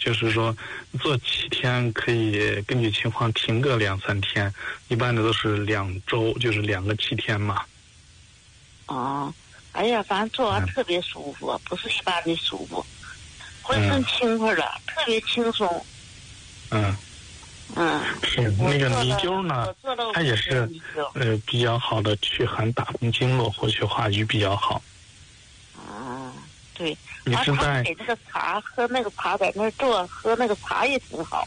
就是说做7天可以根据情况停个2、3天，一般的都是2周，就是2个7天嘛。 哦，哎呀，反正做完特别舒服，不是一般的舒服，浑身轻快了，特别轻松。 是那个泥灸呢，它也是比较好的祛寒打通经络、活血化瘀比较好。 对。 你是在给那个茶喝那个茶在那儿做，喝那个茶也挺好。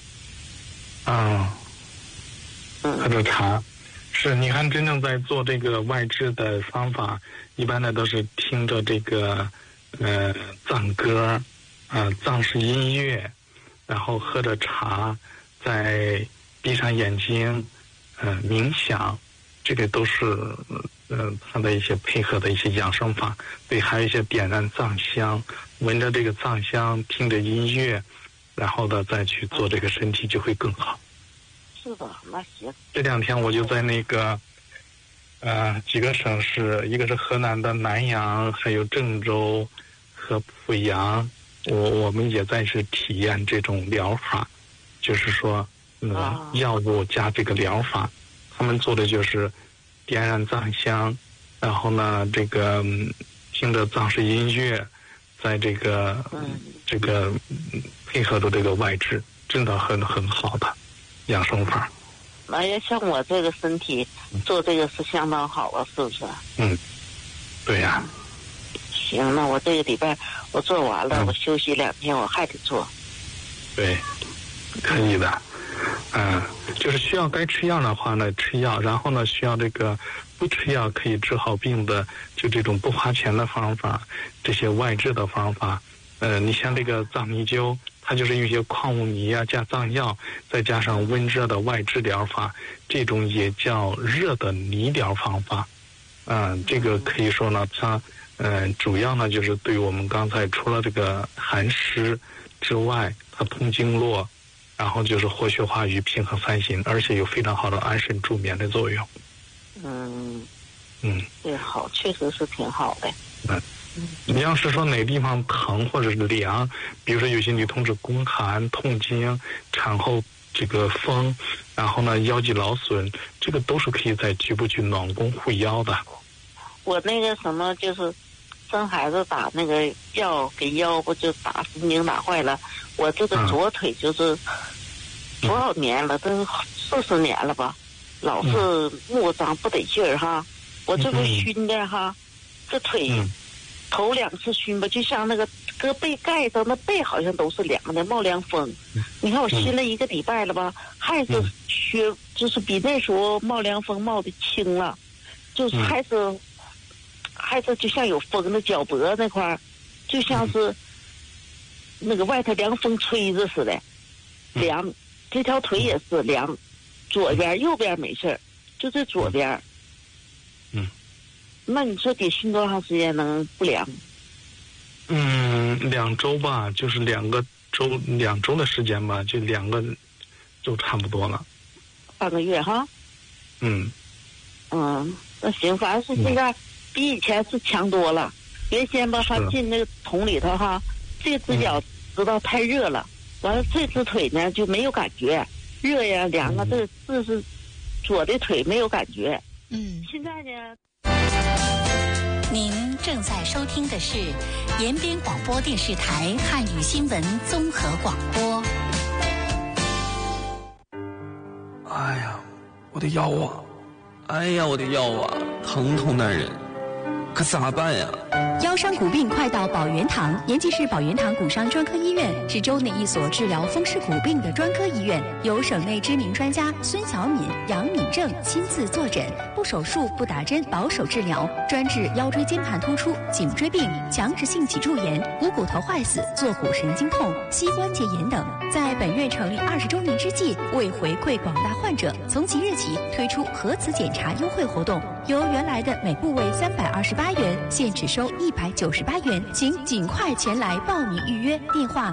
喝着茶，是你看真正在做这个外治的方法，一般的都是听着这个藏歌，藏式音乐，然后喝着茶，再闭上眼睛，冥想，这个都是它的一些配合的一些养生法。对，还有一些点燃藏香，闻着这个藏香，听着音乐，然后呢再去做这个身体就会更好。 是的，那行。 这2天我就在那个几个省市，一个是河南的南阳，还有郑州和濮阳，我们也在是体验这种疗法，就是说药物加这个疗法。他们做的就是点燃藏香，然后呢这个听着藏式音乐，在这个配合着这个外治，真的很好的养生法。 哎呀，像我这个身体做这个是相当好了，是不是？ 对呀。 行，那我这个礼拜我做完了，我休息2天，我还得做。 对，可以的。就是需要该吃药的话呢吃药，然后呢需要这个不吃药可以治好病的，就这种不花钱的方法，这些外治的方法。你像这个藏泥灸，它就是用一些矿物泥加藏药，再加上温热的外治疗法，这种也叫热的泥疗方法。这个可以说呢，它主要呢就是对我们刚才除了这个寒湿之外，它通经络，然后就是活血化瘀、平衡三心，而且有非常好的安神助眠的作用。 对，好，确实是挺好的。 你要是说哪地方疼或者是凉，比如说有些女同志宫寒、痛经、产后这个风，然后呢腰肌劳损，这个都是可以在局部去暖宫护腰的。 我那个什么就是生孩子打那个药，给腰不就打神经打坏了。我这个左腿就是多少年了，都40年了吧，老是木张不得劲儿哈。我这不熏的哈，这腿头2次熏吧，就像那个搁被盖上，那背好像都是凉的，冒凉风。你看我熏了1个礼拜了吧，还是就是比那时候冒凉风冒的轻了，就是还是就像有风的脚脖那块儿，就像是那个外头凉风吹着似的，凉。这条腿也是凉，左边右边没事儿，就这左边。那你说得熏多长时间能不凉 ？2周吧，就是2周的时间吧，就2个就差不多了。 半个月哈。那行，反正是现在比以前是强多了。原先吧，他进那个桶里头哈，这只脚知道太热了，完了这只腿呢就没有感觉，热呀凉啊，这是左的腿没有感觉。现在呢。 您正在收听的是延边广播电视台汉语新闻综合广播。 哎呀，我的腰啊！哎呀，我的腰啊，疼痛难忍，可咋办呀？ 腰伤骨病快到保元堂，延吉市保元堂骨伤专科医院是州内一所治疗风湿骨病的专科医院，由省内知名专家孙小敏、杨敏正亲自坐诊，不手术不打针，保守治疗，专治腰椎间盘突出、颈椎病、强直性脊柱炎、股骨头坏死、坐骨神经痛、膝关节炎等。在本院成立20周年之际，为回馈广大患者，从即日起推出核磁检查优惠活动，由原来的每部位328元，现只收198元，请尽快前来报名预约。电话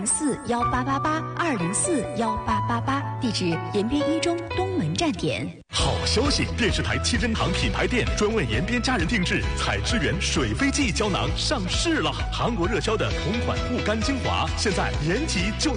2041888，2041888，地址延边1中东门站点。 好消息！电视台七珍堂品牌店专为延边家人定制采之源水飞记胶囊上市了，韩国热销的同款护肝精华，现在延吉就